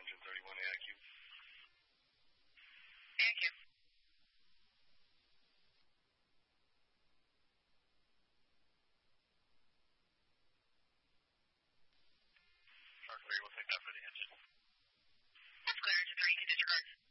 engine 31 AIQ. Thank you. Shark 3, we'll take that for the engine. That's clear, engine 3, you can disregard.